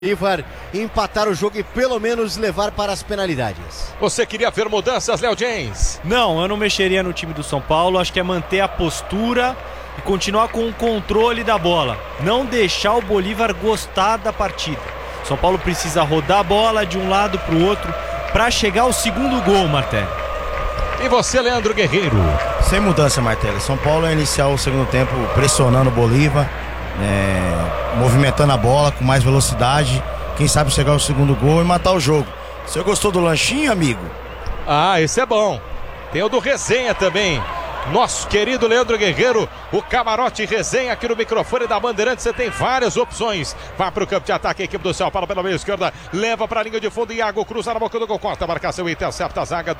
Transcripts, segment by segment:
Bolívar empatar o jogo e pelo menos levar para as penalidades. Você queria ver mudanças, Léo James? Não, eu não mexeria no time do São Paulo. Acho que é manter a postura e continuar com o controle da bola. Não deixar o Bolívar gostar da partida. São Paulo precisa rodar a bola de um lado para o outro para chegar ao segundo gol, Martelli. E você, Leandro Guerreiro? Sem mudança, Martelli. São Paulo é iniciar o segundo tempo pressionando o Bolívar, movimentando a bola com mais velocidade. Quem sabe chegar ao segundo gol e matar o jogo. Você gostou do lanchinho, amigo? Ah, esse é bom. Tem o do Resenha também. Nosso querido Leandro Guerreiro, o camarote Resenha aqui no microfone da Bandeirantes. Você tem várias opções. Vai para o campo de ataque, a equipe do São Paulo pela meia esquerda, leva para a linha de fundo. Iago cruza na boca do gol, corta a marcação, intercepta a zaga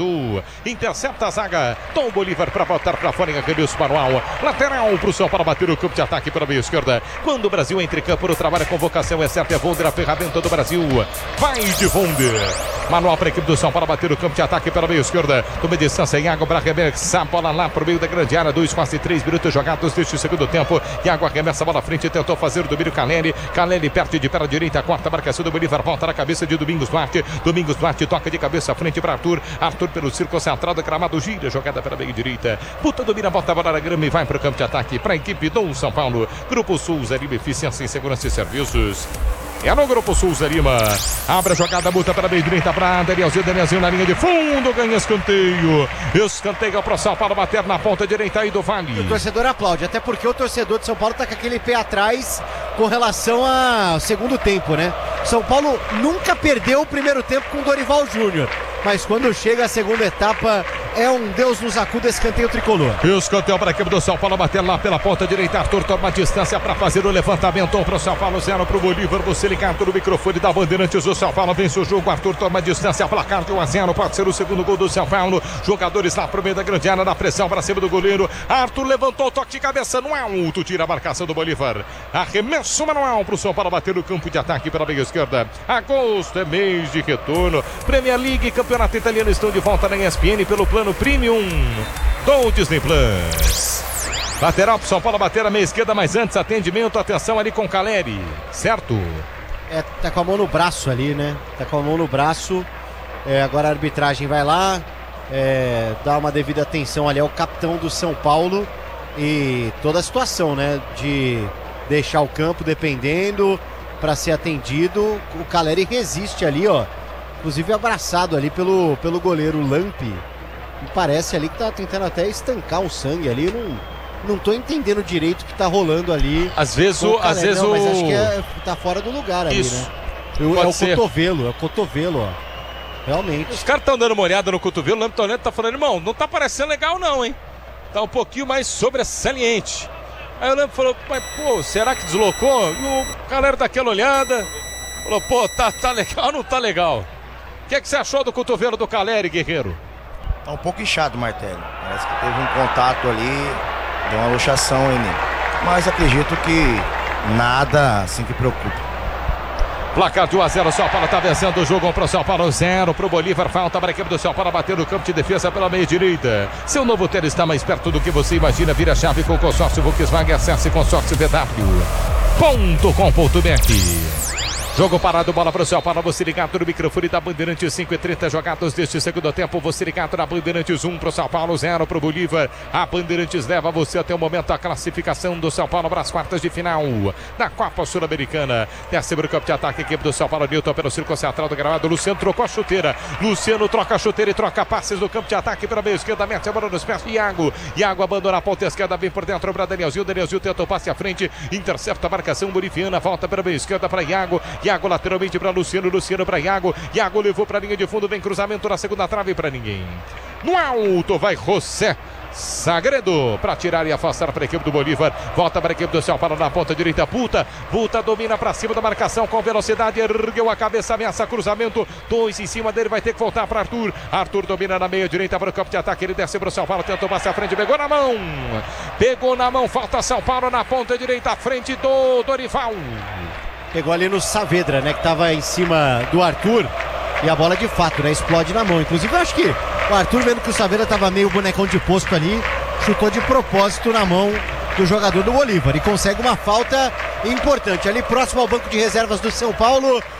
Tom Bolívar para botar para fora em arremesso manual. Lateral para o São Paulo bater o campo de ataque pela meia esquerda. Quando o Brasil entra em campo no trabalho, a convocação é certa, é Wonder, a ferramenta do Brasil. Vai de Wonder. Manual para a equipe do São Paulo bater o campo de ataque pela meia esquerda. Toma distância, Iago para arremessar a bola lá para o meio da grande área. 2, quase 3 minutos jogados deste segundo tempo. Iago arremessa a bola à frente, tentou fazer o domínio Caleri perto de pé à direita, quarta marcação do Bolívar, volta na cabeça de Domingos Duarte toca de cabeça à frente para Arthur pelo círculo central do gramado, gira, jogada pela meia direita, Puta domina, bota a bola na grama e vai para o campo de ataque para a equipe do São Paulo. Grupo Souza Lima, eficiência em segurança e serviços. É no Grupo Souza Lima. Abre a jogada, multa para a meia direita para Danielzinho na linha de fundo, ganha escanteio. Escanteio para o São Paulo bater na ponta direita aí do Vale. O torcedor aplaude, até porque o torcedor de São Paulo tá com aquele pé atrás com relação ao segundo tempo, né? São Paulo nunca perdeu o primeiro tempo com Dorival Júnior, mas quando chega a segunda etapa é um Deus nos acuda, escanteio tricolor. Escanteio para a equipe do São Paulo bater lá pela ponta direita. Arthur toma a distância para fazer o levantamento. 1 para o São Paulo, 0 para o Bolívar. Você ligado no microfone da Bandeirantes. O São Paulo vence o jogo. Arthur toma a distância, placar de 1-0. Pode ser o segundo gol do São Paulo. Jogadores lá para o meio da grande área, na pressão para cima do goleiro. Arthur levantou o toque de cabeça no alto, tira a marcação do Bolívar. Arremesso manual para o São Paulo bater no campo de ataque pela meia esquerda. Agosto é mês de retorno. Premier League, Campeonato Italiano estão de volta na ESPN pelo plano Premium do Disney Plus. Lateral para o São Paulo bater a meia esquerda, mas antes atendimento, atenção ali com Caleri, certo? Tá com a mão no braço ali, né? Tá com a mão no braço. Agora a arbitragem vai lá, dá uma devida atenção ali ao capitão do São Paulo e toda a situação, né? De deixar o campo dependendo para ser atendido. O Caleri resiste ali, ó. Inclusive abraçado ali pelo goleiro Lampe. Me parece ali que tá tentando até estancar o sangue ali. Não tô entendendo direito o que tá rolando ali. Às vezes mas acho que tá fora do lugar ali, isso, né? É o cotovelo, ó. Realmente. Os caras estão dando uma olhada no cotovelo. O Lampe tá olhando, tá falando, irmão, não tá parecendo legal não, hein? Tá um pouquinho mais sobressaliente. Aí o Lampe falou, mas pô, será que deslocou? E o galera dá aquela olhada. Falou, pô, tá legal ou não tá legal? O que você achou do cotovelo do Caleri, Guerreiro? Tá um pouco inchado, Martelli. Parece que teve um contato ali, deu uma luxação nele. Mas acredito que nada assim que preocupa. Placar de 1-0, São Paulo está vencendo o jogo. 1 para o São Paulo, 0 para o Bolívar. Falta para a equipe do São Paulo bater no campo de defesa pela meia direita. Seu novo hotel está mais perto do que você imagina. Vira a chave com o consórcio Volkswagen. Acesse consórciovw.com.br. Jogo parado, bola para o São Paulo. Você ligado no microfone da Bandeirantes, 5:30 jogados deste segundo tempo. Você ligado na Bandeirantes, 1 para o São Paulo, 0 para o Bolívar. A Bandeirantes leva você até o momento a classificação do São Paulo para as quartas de final da Copa Sul-Americana. Desce para o campo de ataque, equipe do São Paulo. Newton pelo círculo central do gramado. Luciano trocou a chuteira. Luciano troca a chuteira e troca passes no campo de ataque pela meia esquerda. Mete a bola nos pés. Iago abandona a ponta esquerda, vem por dentro para Danielzinho. Danielzinho tenta o passe à frente, intercepta a marcação boliviana. Volta para a meia esquerda para Iago lateralmente para Luciano para Iago levou para a linha de fundo, vem cruzamento na segunda trave para ninguém. No alto vai José Sagredo para tirar e afastar para a equipe do Bolívar. Volta para a equipe do São Paulo na ponta direita. Puta domina para cima da marcação com velocidade, ergueu a cabeça, ameaça cruzamento, 2 em cima dele, vai ter que voltar para Arthur domina na meia direita para o campo de ataque, ele desce para o São Paulo, tentou passar à frente, pegou na mão, falta São Paulo na ponta direita, à frente do Dorival. Pegou ali no Saavedra, né, que tava em cima do Arthur, e a bola de fato, né, explode na mão. Inclusive eu acho que o Arthur, vendo que o Saavedra tava meio bonecão de posto ali, chutou de propósito na mão do jogador do Bolívar e consegue uma falta importante. Ali próximo ao banco de reservas do São Paulo,